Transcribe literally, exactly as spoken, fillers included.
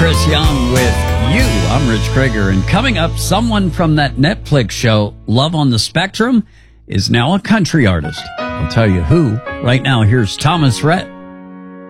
Chris Young with You. I'm Rich Krager, and coming up, someone from that Netflix show, Love on the Spectrum, is now a country artist. I'll tell you who. Right now, here's Thomas Rhett.